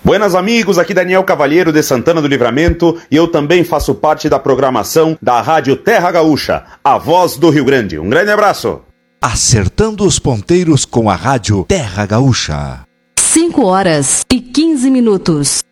Buenas amigos, aqui Daniel Cavalheiro de Santana do Livramento e eu também faço parte da programação da Rádio Terra Gaúcha, a voz do Rio Grande. Um grande abraço. Acertando os ponteiros com a Rádio Terra Gaúcha. 5 horas e 15 minutos.